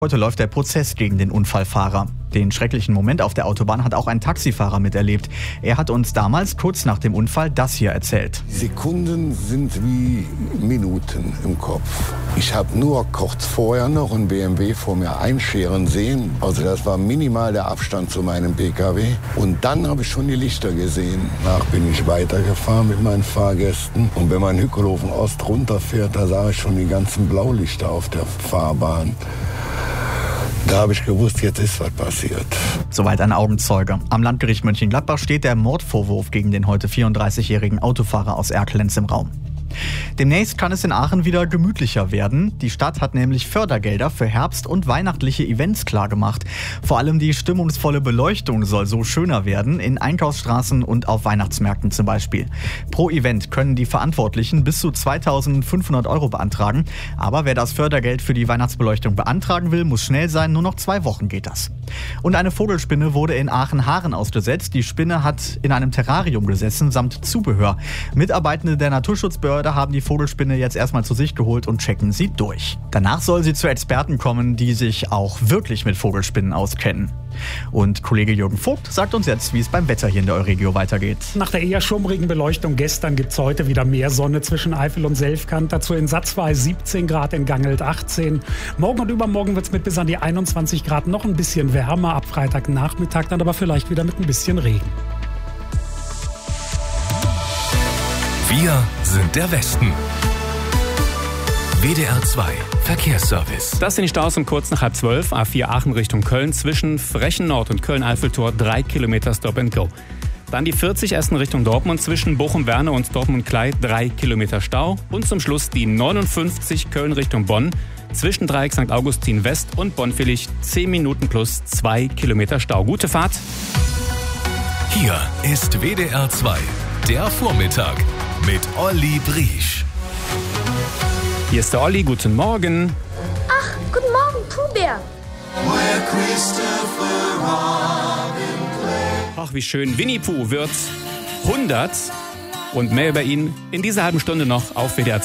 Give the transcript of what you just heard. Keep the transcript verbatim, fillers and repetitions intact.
Heute läuft der Prozess gegen den Unfallfahrer. Den schrecklichen Moment auf der Autobahn hat auch ein Taxifahrer miterlebt. Er hat uns damals kurz nach dem Unfall das hier erzählt. Sekunden sind wie Minuten im Kopf. Ich habe nur kurz vorher noch einen B M W vor mir einscheren sehen. Also das war minimal der Abstand zu meinem P K W. Und dann habe ich schon die Lichter gesehen. Danach bin ich weitergefahren mit meinen Fahrgästen. Und wenn man Hückelhofen Ost runterfährt, da sah ich schon die ganzen Blaulichter auf der Fahrbahn. Da habe ich gewusst, jetzt ist was passiert. Soweit ein Augenzeuge. Am Landgericht Mönchengladbach steht der Mordvorwurf gegen den heute vierunddreißigjährigen Autofahrer aus Erkelenz im Raum. Demnächst kann es in Aachen wieder gemütlicher werden. Die Stadt hat nämlich Fördergelder für Herbst- und weihnachtliche Events klargemacht. Vor allem die stimmungsvolle Beleuchtung soll so schöner werden, in Einkaufsstraßen und auf Weihnachtsmärkten zum Beispiel. Pro Event können die Verantwortlichen bis zu zweitausendfünfhundert Euro beantragen. Aber wer das Fördergeld für die Weihnachtsbeleuchtung beantragen will, muss schnell sein. Nur noch zwei Wochen geht das. Und eine Vogelspinne wurde in Aachen-Haaren ausgesetzt. Die Spinne hat in einem Terrarium gesessen, samt Zubehör. Mitarbeitende der Naturschutzbehörde haben die Vogelspinne jetzt erstmal zu sich geholt und checken sie durch. Danach soll sie zu Experten kommen, die sich auch wirklich mit Vogelspinnen auskennen. Und Kollege Jürgen Vogt sagt uns jetzt, wie es beim Wetter hier in der Euregio weitergeht. Nach der eher schummrigen Beleuchtung gestern gibt es heute wieder mehr Sonne zwischen Eifel und Selfkant. Dazu in Satzwey siebzehn Grad, in Gangelt achtzehn. Morgen und übermorgen wird es mit bis an die einundzwanzig Grad noch ein bisschen wärmer. Ab Freitagnachmittag dann aber vielleicht wieder mit ein bisschen Regen. Wir sind der Westen. W D R zwei Verkehrsservice. Das sind die Staus um kurz nach halb zwölf. A vier Aachen Richtung Köln zwischen Frechen Nord und Köln-Eiffeltor drei Kilometer Stop and Go. Dann die vierzig Essen Richtung Dortmund zwischen Bochum-Werne und Dortmund-Klei drei Kilometer Stau. Und zum Schluss die neunundfünfzig Köln Richtung Bonn zwischen Dreieck Sankt Augustin West und Bonn-Villig zehn Minuten plus zwei Kilometer Stau. Gute Fahrt. Hier ist W D R zwei, der Vormittag mit Olli Briesch. Hier ist der Olli, guten Morgen. Ach, guten Morgen, Puh-Bär. Ach, wie schön. Winnie Puh wird hundert und mehr über ihn in dieser halben Stunde noch auf W D R zwei.